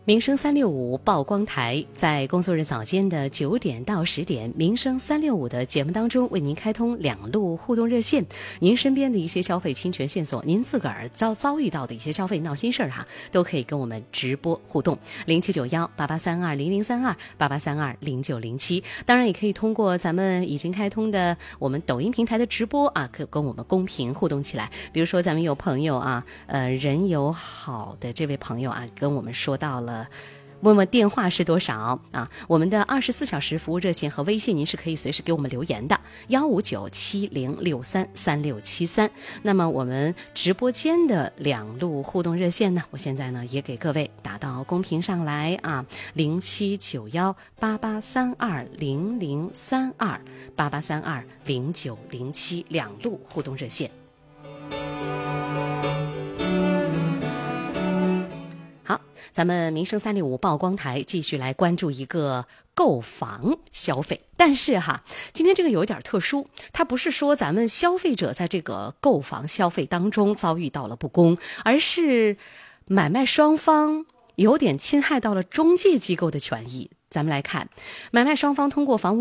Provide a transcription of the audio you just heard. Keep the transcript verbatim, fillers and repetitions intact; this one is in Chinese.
民生三六五曝光台在工作日早间的九点到十点，民生三六五的节目当中为您开通两路互动热线。您身边的一些消费侵权线索，您自个儿遭遭遇到的一些消费闹心事儿哈，都可以跟我们直播互动。零七九幺八八三二零零三二八八三二零九零七，当然也可以通过咱们已经开通的我们抖音平台的直播啊，可跟我们公屏互动起来。比如说咱们有朋友啊，呃，人友好的这位朋友啊，跟我们说到了。问问电话是多少啊？我们的二十四小时服务热线和微信，您是可以随时给我们留言的，幺五九七零六三三六七三。那么我们直播间的两路互动热线呢，我现在呢也给各位打到公屏上来啊，零七九幺八八三二零零三二八八三二零九零七两路互动热线。好，咱们民生三六五曝光台继续来关注一个购房消费，但是哈，今天这个有一点特殊，它不是说咱们消费者在这个购房消费当中遭遇到了不公，而是买卖双方有点侵害到了中介机构的权益。咱们来看，买卖双方通过房屋